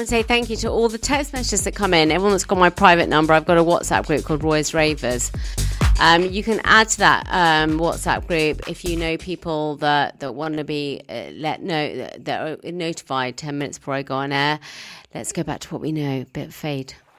want to say thank you to all the text messages that come in. Everyone that's got my private number, I've got a WhatsApp group called Roy's Ravers. You can add to that WhatsApp group if you know people that want to be that are notified 10 minutes before I go on air. Let's go back to what we know. Bit of fade.